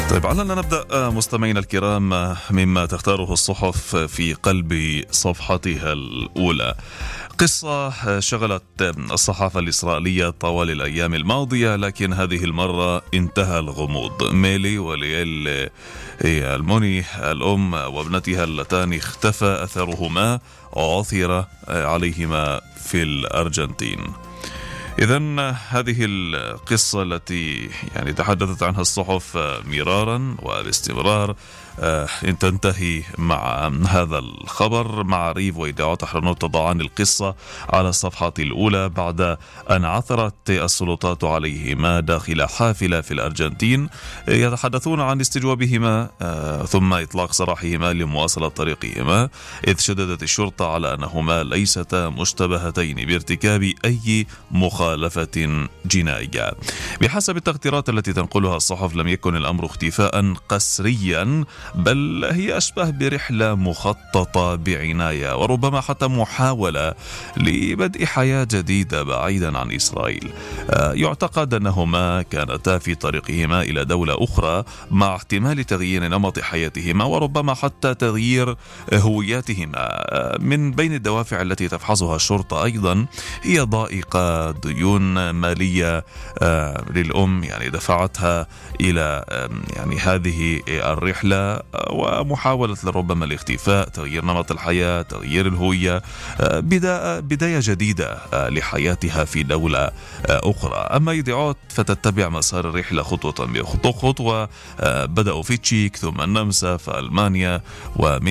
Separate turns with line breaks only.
طيب علنا نبدأ مستمعينا الكرام مما تختاره الصحف في قلب صفحتها الأولى. قصة شغلت الصحافة الإسرائيلية طوال الأيام الماضية، لكن هذه المرة انتهى الغموض. ميلي وليال الموني الأم وابنتها اللتان اختفى أثرهما وعثر عليهما في الأرجنتين. إذن هذه القصة التي تحدثت عنها الصحف مرارا وباستمرار إن تنتهي مع هذا الخبر. معاريف وإذاعات أحرنوت تضعان القصة على الصفحة الأولى بعد أن عثرت السلطات عليهما داخل حافلة في الأرجنتين يتحدثون عن استجوابهما ثم إطلاق سراحهما لمواصلة طريقهما، إذ شددت الشرطة على أنهما ليستا مشتبهتين بارتكاب أي مخالفة جنائية. بحسب التقديرات التي تنقلها الصحف لم يكن الأمر اختفاء قسريا، بل هي أشبه برحلة مخططة بعناية وربما حتى محاولة لبدء حياة جديدة بعيدا عن إسرائيل. يعتقد أنهما كانتا في طريقهما إلى دولة أخرى مع احتمال تغيير نمط حياتهما وربما حتى تغيير هوياتهما. من بين الدوافع التي تفحصها الشرطة أيضا هي ضائقة ديون مالية للأم دفعتها إلى هذه الرحلة ومحاولة لربما الاختفاء، تغيير نمط الحياة، تغيير الهوية، بداية جديدة لحياتها في دولة أخرى. أما إيديعوت فتتبع مسار الرحلة خطوة بخطوة. بدأوا في تشيك ثم النمسا فألمانيا ومن